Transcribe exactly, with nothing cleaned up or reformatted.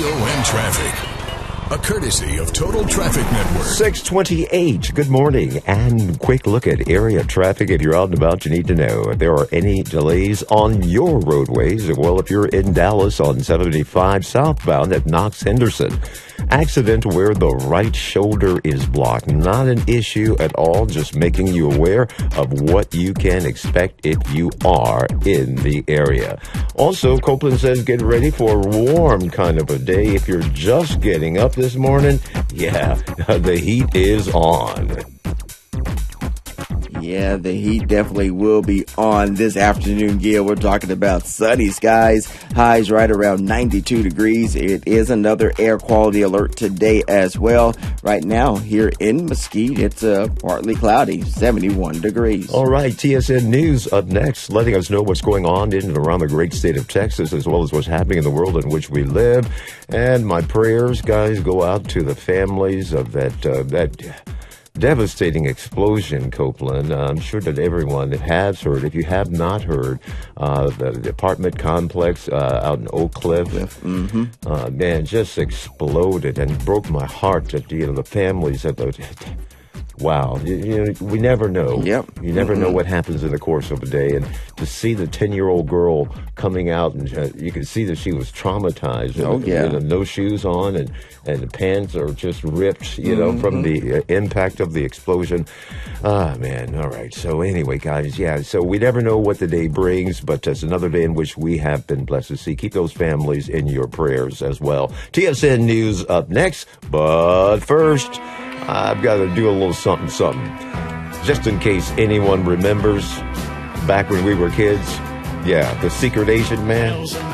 T O N traffic. A courtesy of Total Traffic Network. six twenty-eight. Good morning. And quick look at area traffic. If you're out and about, you need to know if there are any delays on your roadways. Well, if you're in Dallas on seventy-five southbound at Knox Henderson, accident where the right shoulder is blocked. Not an issue at all, just making you aware of what you can expect if you are in the area. Also, Copeland says get ready for a warm kind of a day. If you're just getting up this morning, yeah, the heat is on. Yeah, the heat definitely will be on this afternoon, Gil. We're talking about sunny skies, highs right around ninety-two degrees. It is another air quality alert today as well. Right now, here in Mesquite, it's uh, partly cloudy, seventy-one degrees. All right, T S N News up next, letting us know what's going on in and around the great state of Texas, as well as what's happening in the world in which we live. And my prayers, guys, go out to the families of that uh, that... devastating explosion, Copeland. Uh, I'm sure that everyone has heard. If you have not heard, uh, the, the apartment complex uh, out in Oak Cliff, mm-hmm. uh, man, just exploded and broke my heart that, you know, the families of the... Wow, you, you know, we never know. Yep. You never Mm-mm. know what happens in the course of a day. And to see the ten-year-old girl coming out, and uh, you can see that she was traumatized. Oh, and, yeah. You know, no shoes on, and, and the pants are just ripped, you know, mm-hmm. from the uh, impact of the explosion. Ah, man, all right. So anyway, guys, yeah, so we never know what the day brings, but it's another day in which we have been blessed to see. Keep those families in your prayers as well. T S N News up next, but first... I've got to do a little something, something. Just in case anyone remembers back when we were kids. Yeah, the secret agent man.